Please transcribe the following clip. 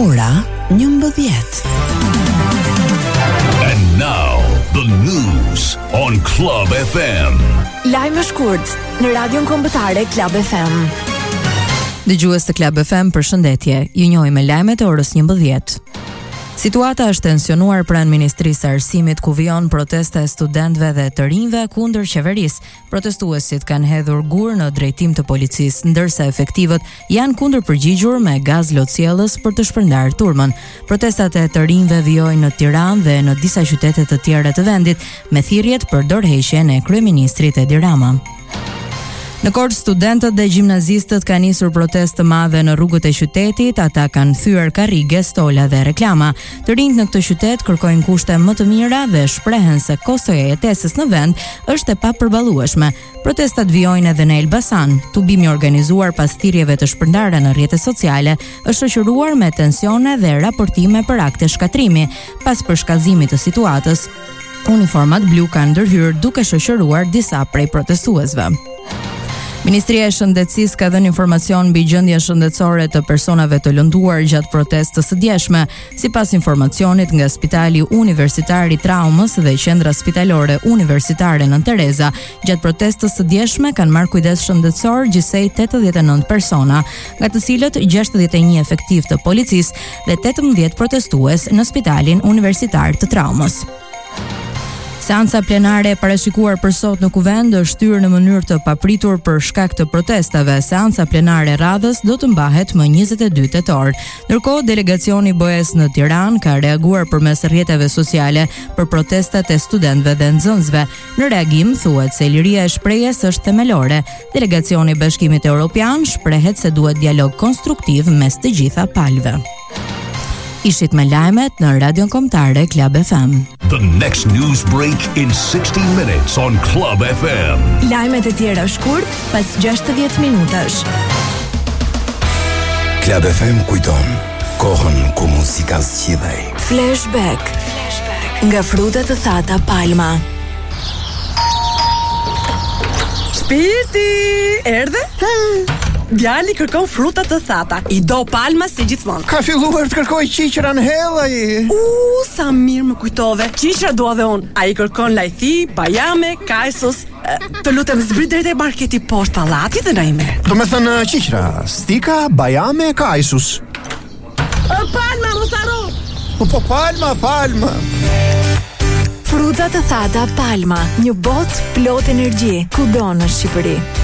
Ora 11. And now the news on Club FM. Lajme shkurt në Radion Kombëtare Club FM. Dëgjues të Club FM, përshëndetje. Ju njohim me lajmet e orës 11. Situata është tensionuar pranë Ministrisë së Arsimit, ku vijnë protesta e studentëve dhe të rinjve kundër qeverisë. Protestuesit kanë hedhur gur në drejtim të policisë, ndërsa efektivët janë kundër përgjigjur me gaz lotësjellës për të shpërndarë turmën. Protestat e të rinjve vijojnë në Tiranë dhe në disa qytete të tjera të vendit, me thirrjet për dorëheqjen e kryeministrit Edi Rama. Në Korçë, studentët dhe gjimnazistët kanë nisur protestë të madhe në rrugët e qytetit, ata kanë thyer karrige, stola dhe reklama. Të rinjt në këtë qytet kërkojnë kushte më të mira dhe shprehen se kostoja e jetesës në vend është e papërballueshme. Protestat vijojnë edhe në Elbasan. Tubimi organizuar pas thirrjeve të shpërndarë në rrjetet sociale është shoqëruar me tensione dhe raportime për akte shkatrimi. Pas përshkallëzimit të situatës, uniformat blu kanë ndërhyrë duke shoqëruar disa prej protestuesve. Ministria e Shëndetësisë ka dhënë informacion mbi gjendjen shëndetësore të personave të lënduar gjatë protestës së djeshme. Sipas informacionit nga Spitali Universitar i Traumës dhe Qendra Spitalore Universitare Nën Tereza, gjatë protestës së djeshme kanë marrë kujdes shëndetësor gjithsej 89 persona, nga të cilët 61 efektiv të policisë dhe 18 protestues në Spitalin Universitar të Traumës. Seanca plenare e parashikuar për sot në Kuvend është hyrë në mënyrë të papritur për shkak të protestave. Seanca plenare e radhës do të mbahet më 22 tetor. Ndërkohë, delegacioni BE-s në Tiranë ka reaguar përmes rrjeteve sociale për protestat e studentëve dhe nxënësve. Në reagim thuhet se liria e shprehjes është themelore. Delegacioni i Bashkimit Evropian shprehet se duhet dialog konstruktiv mes të gjitha palëve. Ishit me lajmet në Radion Kombëtare Club FM. The next news break in 60 minutes on Club FM. Lajmet e tjera shkurt pas 60 minutash. Club FM kujton kohën ku muzika zgjidhej. Flashback. Nga frutat të thata Palma. Shpirti, erdhe? Djali kërkon fruta të thata. I do Palma si gjithmonë. Ka filluar të kërkoj qiqra në hellaj. Sa mirë më kujtove. Qiqra dua dhe unë. Ai kërkon lajthi, bajame, kajsos. Të lutem zbrit drejt e marketi poshtë Pallati dhe na i merr. Do me thënë qiqra, stika, bajame, kajsus. Palma, mos harro. Po Palma. Fruta të thata Palma, një botë plot energji, kudo në Shqipëri.